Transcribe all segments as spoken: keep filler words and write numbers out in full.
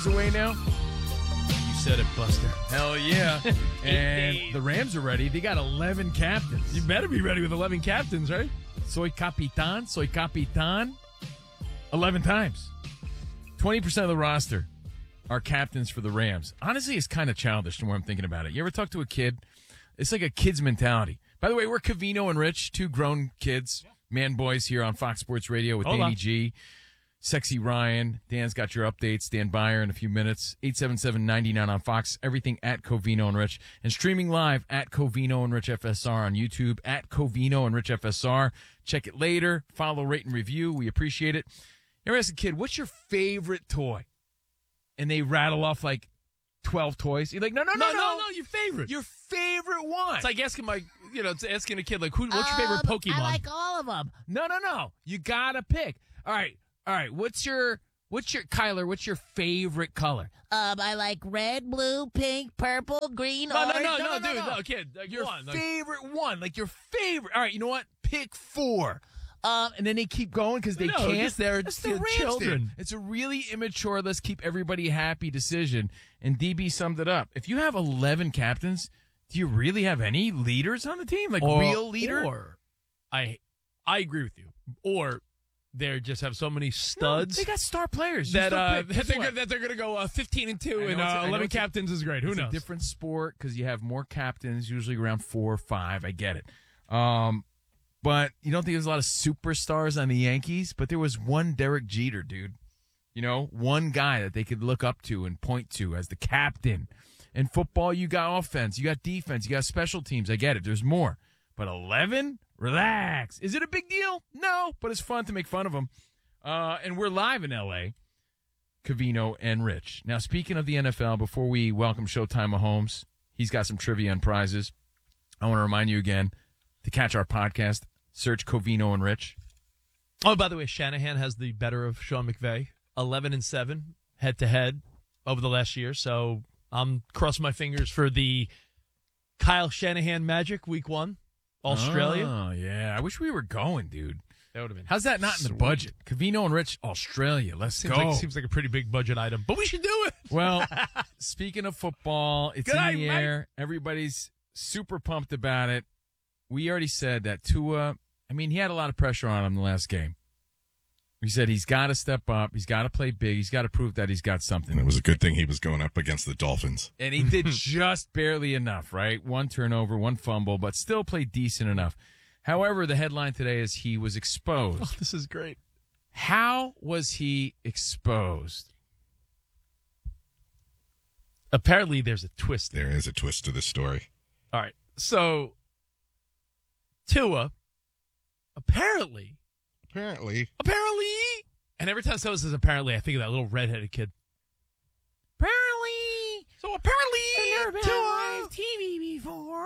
away now. You said it, Buster. Hell yeah. And days. the Rams are ready. They got eleven captains. You better be ready with eleven captains, right? Soy Capitan, Soy Capitan. eleven times. twenty percent of the roster are captains for the Rams. Honestly, it's kind of childish the more I'm thinking about it. You ever talk to a kid? It's like a kid's mentality. By the way, we're Covino and Rich, two grown kids, man boys here on Fox Sports Radio with Hold Danny on. G, Sexy Ryan. Dan's got your updates. Dan Byer in a few minutes. eight seven seven, nine nine on Fox. Everything at Covino and Rich. And streaming live at Covino and Rich F S R on YouTube, at Covino and Rich F S R. Check it later. Follow, rate, and review. We appreciate it. You ever ask a kid, what's your favorite toy? And they rattle off like twelve toys. You're like, no, no, no, No, no. no, no, your favorite. Your favorite one. It's like asking my, you know, it's asking a kid, like, who, what's your favorite Um, Pokemon? I like all of them. No, no, no. You gotta pick. All right, all right. What's your, what's your, Kyler? What's your favorite color? Um, I like red, blue, pink, purple, green, no, no, orange. no, no, no, no, dude, no. no, kid. Like, Your one, like, favorite one, like your favorite. All right, you know what? Pick four. Um, and then they keep going because they No, can't. because they're That's the still Rams children. did. It's a really immature, let's keep everybody happy decision. And D B summed it up. If you have eleven captains, do you really have any leaders on the team? Like or, real leader? Or, I, I agree with you. Or they just have so many No, studs they got star players. You that still uh, pick. that Guess they're what? gonna- that they're going to go uh, fifteen and two, I know and it's a- I uh, know eleven it's a- captains is great. Who it's knows? a different sport because you have more captains, usually around four or five. I get it. Um, but you don't think there's a lot of superstars on the Yankees? But there was one Derek Jeter, dude. You know, one guy that they could look up to and point to as the captain. In football, you got offense, you got defense, you got special teams. I get it. There's more. But eleven? Relax. Is it a big deal? No, but it's fun to make fun of them. Uh, and we're live in L A Covino and Rich. Now, speaking of the N F L, before we welcome Showtime Mahomes, he's got some trivia and prizes. I want to remind you again to catch our podcast, search Covino and Rich. Oh, by the way, Shanahan has the better of Sean McVay, eleven and seven head to head over the last year. So I'm crossing my fingers for the Kyle Shanahan magic week one, Australia. Oh, yeah. I wish we were going, dude. That would have been. How's that not in the sweet. budget? Covino and Rich, Australia. Let's Seems go. like, seems like a pretty big budget item, but we should do it. Well, speaking of football, it's Good in night, the mate. air. Everybody's super pumped about it. We already said that Tua, I mean, he had a lot of pressure on him the last game. We said he's got to step up. He's got to play big. He's got to prove that he's got something. And it was a good thing he was going up against the Dolphins. And he did just barely enough, right? One turnover, one fumble, but still played decent enough. However, the headline today is he was exposed. Oh, this is great. How was he exposed? Apparently, there's a twist there. There is a twist to this story. All right. So, Tua, apparently, Apparently. apparently, and every time someone says apparently, I think of that little redheaded kid. Apparently. So, apparently, Tua. T V before.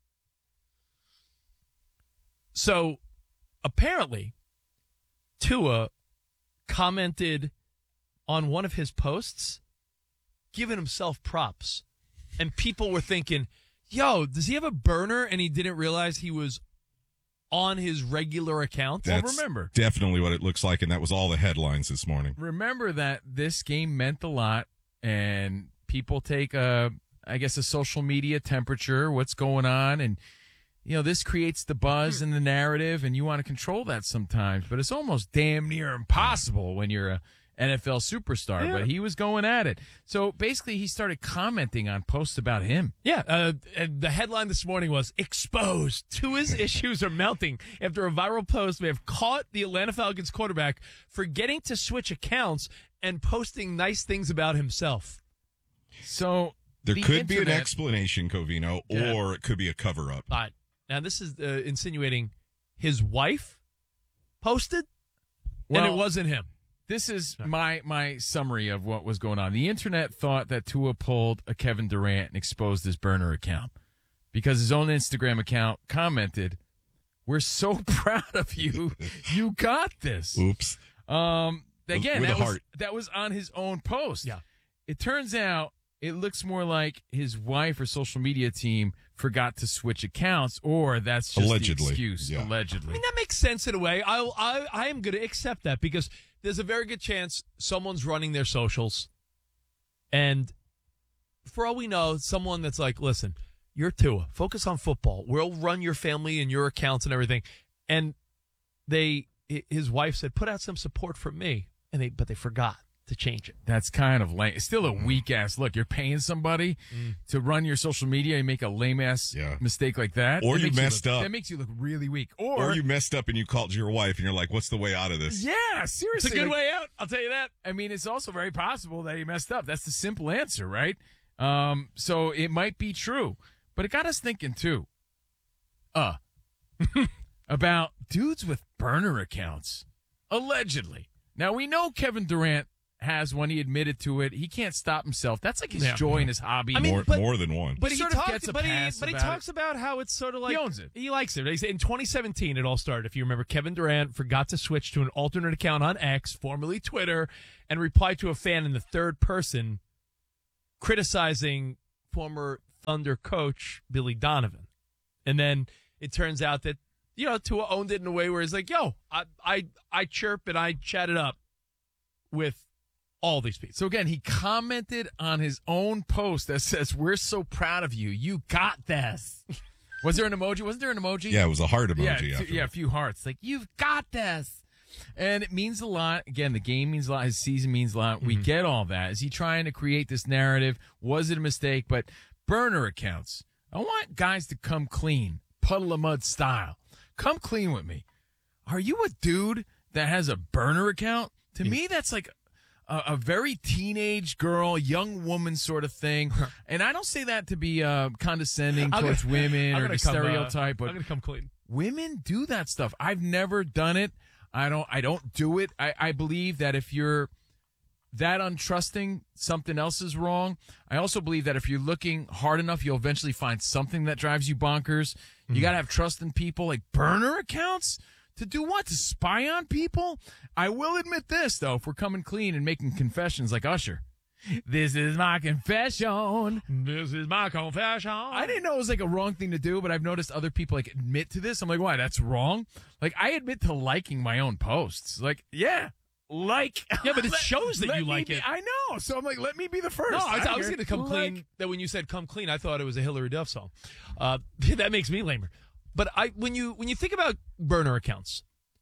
So, apparently, Tua commented on one of his posts, giving himself props. And people were thinking, yo, does he have a burner? And he didn't realize he was on his regular account. Well, That's remember. definitely what it looks like, and that was all the headlines this morning. Remember that this game meant a lot, and people take a, I guess, a social media temperature, what's going on, and you know, this creates the buzz and the narrative, and you want to control that sometimes, but it's almost damn near impossible when you're a N F L superstar. Yeah. But he was going at it. So basically, he started commenting on posts about him. Yeah, uh, and the headline this morning was exposed. Tua's issues are mounting after a viral post may have caught the Atlanta Falcons quarterback forgetting to switch accounts and posting nice things about himself. So There the could be an internet- explanation, Covino, Yeah. or it could be a cover-up. All right. Now, this is uh, insinuating his wife posted, Well, and it wasn't him. This is my my summary of what was going on. The internet thought that Tua pulled a Kevin Durant and exposed his burner account because his own Instagram account commented, "We're so proud of you. You got this." Oops. Um, again, With a that was, heart. that was on his own post. Yeah. It turns out it looks more like his wife or social media team forgot to switch accounts, or that's just Allegedly, the excuse. yeah. Allegedly. I mean, that makes sense in a way. I I, I am going to accept that because there's a very good chance someone's running their socials And for all we know, someone that's like, listen, you're Tua. Focus on football. We'll run your family and your accounts and everything. And they, his wife said, put out some support for me. And they, but they forgot to change it. That's kind of lame. It's still a weak ass look. You're paying somebody mm. to run your social media and make a lame ass yeah. mistake like that. Or that you messed you look, up. That makes you look really weak. Or, or you messed up and you called your wife and you're like, what's the way out of this? Yeah, seriously. It's a good like, way out. I'll tell you that. I mean, it's also very possible that he messed up. That's the simple answer, right? Um, so it might be true. But it got us thinking, too, uh, about dudes with burner accounts, allegedly. Now, we know Kevin Durant has one. He admitted to it. He can't stop himself. That's like his yeah. joy and his hobby. I mean, more, but, more than one. But he, he sort talks, of gets a but pass he, but he about talks it. about how it's sort of like He owns it. He likes it. He said in twenty seventeen, it all started. If you remember, Kevin Durant forgot to switch to an alternate account on X, formerly Twitter, and replied to a fan in the third person, criticizing former Thunder coach Billy Donovan. And then it turns out that, you know, Tua owned it in a way where he's like, yo, I I, I chirp and I chat it up with all these people. So again, he commented on his own post that says, "We're so proud of you. You got this." Was there an emoji? Wasn't there an emoji? Yeah, it was a heart emoji. Yeah, after two, yeah, a few hearts. Like, you've got this. And it means a lot. Again, the game means a lot. His season means a lot. Mm-hmm. We get all that. Is he trying to create this narrative? Was it a mistake? But burner accounts. I want guys to come clean, puddle of mud style. Come clean with me. Are you a dude that has a burner account? To me, that's like a, a very teenage girl, young woman sort of thing. And I don't say that to be uh, condescending I'm towards gonna, women I'm or to come, stereotype, uh, but I'm going to come clean. Women do that stuff. I've never done it. I don't I don't do it. I, I believe that if you're that untrusting, something else is wrong. I also believe that if you're looking hard enough, you'll eventually find something that drives you bonkers. Mm-hmm. You got to have trust in people. Like burner accounts? To do what? To spy on people? I will admit this, though, if we're coming clean and making confessions like Usher. This is my confession. This is my confession. I didn't know it was like a wrong thing to do, but I've noticed other people like admit to this. I'm like, why? That's wrong? Like, I admit to liking my own posts. Like, yeah, like. Yeah, but it let, shows that you me like be, it. I know. So I'm like, let me be the first. No, I, I was here. going to come like, clean. That when you said "come clean," I thought it was a Hillary Duff song. Uh, that makes me lamer. But I, when you when you think about burner accounts,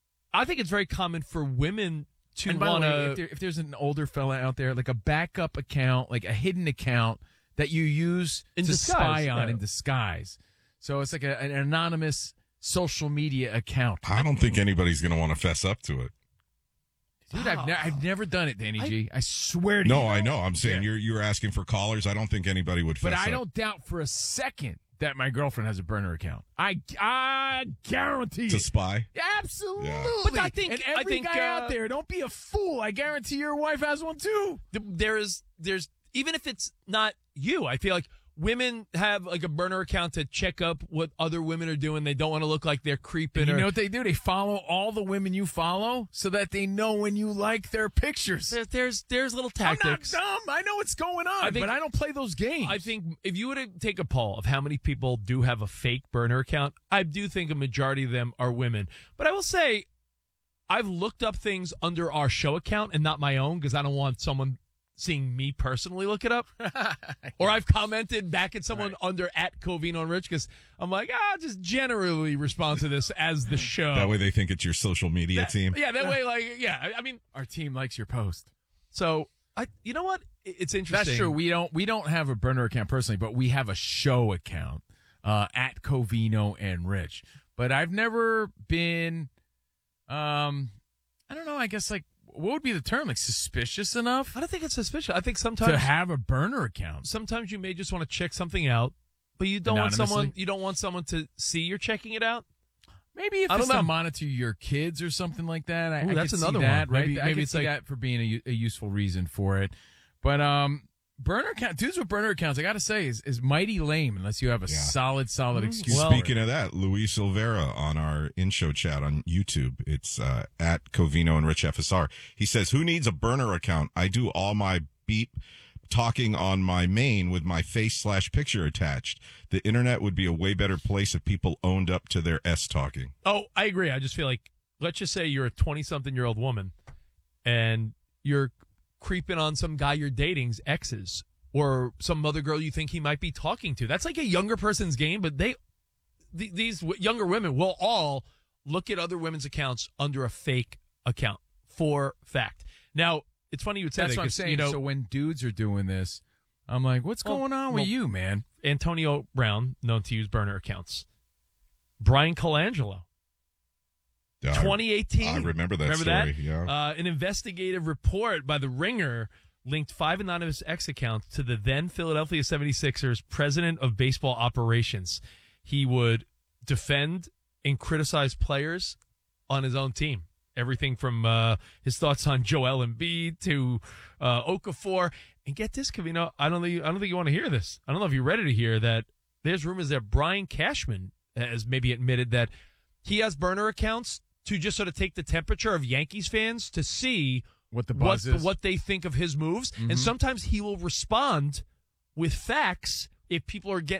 I think it's very common for women to and by want the way, if, to. there, if there's an older fella out there, like a backup account, like a hidden account that you use In to disguise, spy on yeah. in disguise. So it's like a, an anonymous social media account. I don't think anybody's going to want to fess up to it. Dude, I've, ne- I've never done it, Danny G. I swear to you. No, I know. I'm saying Yeah. you're you're asking for callers. I don't think anybody would fess But I up. don't doubt for a second that my girlfriend has a burner account. I, I guarantee To it. spy? Absolutely. Yeah. But I think- and I every think, guy uh, out there, don't be a fool. I guarantee your wife has one too. There is, there's even if it's not you, I feel like women have like a burner account to check up what other women are doing. They don't want to look like they're creeping. You or, know what they do? They follow all the women you follow so that they know when you like their pictures. There- there's there's little I'm tactics. not dumb. I know what's going on, I think- but I don't play those games. I think if you were to take a poll of how many people do have a fake burner account, I do think a majority of them are women. But I will say, I've looked up things under our show account and not my own because I don't want someone seeing me personally look it up. Or I've commented back at someone Right. under at Covino and Rich because I'm like, ah, just generally respond to this as the show. That way they think it's your social media That- team. Yeah, that way, like, yeah. I- I mean, Our team likes your post. so I, you know what? It- It's interesting. That's true. We don't we don't have a burner account personally, but we have a show account uh, at Covino and Rich. But I've never been, um, I don't know. I guess like what would be the term? Like suspicious enough I don't think it's suspicious. I think sometimes to have a burner account. sometimes you may just want to check something out, but you don't want someone Anonymously? you don't want someone to see you're checking it out. Maybe if I don't it's to know. monitor your kids or something like that. I, Ooh, I that's could another see that, one. right? Maybe- I maybe could it's see like- that for being a, u- a useful reason for it. But um, burner account dudes with burner accounts, I got to say, is, is mighty lame unless you have a Yeah. solid, solid excuse. Well- for it. Speaking of that, Luis Silvera on our in-show chat on YouTube, it's uh, at Covino and Rich F S R. He says, who needs a burner account? I do all my beep talking on my main with my face slash picture attached. The internet would be a way better place if people owned up to their S talking. Oh, I agree. I just feel like let's just say you're a twenty-something year old woman and you're creeping on some guy you're dating's exes or some other girl you think he might be talking to. That's like a younger person's game, but they th- these w- younger women will all look at other women's accounts under a fake account for fact. Now, it's funny you would say That's that what I'm 'cause, saying. you know, so when dudes are doing this, I'm like, what's Well, going on well, with you, man? Antonio Brown, known to use burner accounts. Brian Colangelo. Yeah, I- twenty eighteen. I remember that Remember story, that? yeah. Uh, an investigative report by The Ringer linked five anonymous X accounts to the then Philadelphia seventy-sixers president of baseball operations. He would defend and criticize players on his own team. Everything from uh, his thoughts on Joel Embiid to uh, Okafor. And get this, Covino, I don't think I don't think you want to hear this. I don't know if you're ready to hear that. There's rumors that Brian Cashman has maybe admitted that he has burner accounts to just sort of take the temperature of Yankees fans to see What the what, buzz is. what they think of his moves. And sometimes he will respond with facts if people are getting